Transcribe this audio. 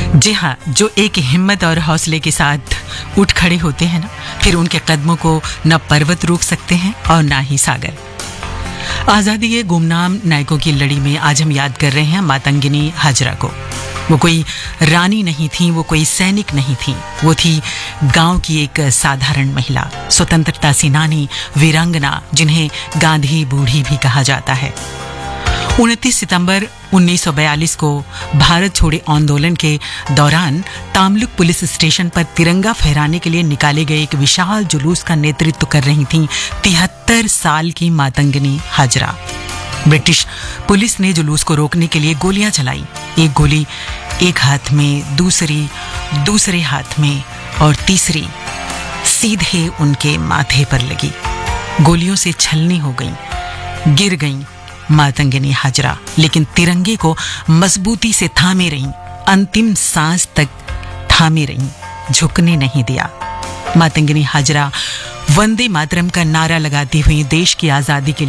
जी हाँ, जो एक हिम्मत और हौसले के साथ उठ खड़े होते हैं ना, फिर उनके कदमों को न पर्वत रोक सकते हैं और ना ही सागर। आजादी के गुमनाम नायकों की लड़ी में आज हम याद कर रहे हैं मातंगिनी हाजरा को। वो कोई रानी नहीं थी, वो कोई सैनिक नहीं थी, वो थी गांव की एक साधारण महिला, स्वतंत्रता सेनानी, वीरांगना, जिन्हें गांधी बूढ़ी भी कहा जाता है। 29 सितंबर 1942 को भारत छोड़े आंदोलन के दौरान तामलुक पुलिस स्टेशन पर तिरंगा फहराने के लिए निकाले गए एक विशाल जुलूस का नेतृत्व कर रही थीं 73 साल की मातंगिनी हाजरा। ब्रिटिश पुलिस ने जुलूस को रोकने के लिए गोलियां चलाई। एक गोली एक हाथ में, दूसरी दूसरे हाथ में और तीसरी सीधे उनके माथे पर लगी। गोलियों से छलनी हो गई, गिर गईं मातंगिनी हाजरा, लेकिन तिरंगे को मजबूती से थामे रहीं, अंतिम सांस तक थामे रहीं, झुकने नहीं दिया। मातंगिनी हाजरा वंदे मातरम का नारा लगाती हुई देश की आजादी के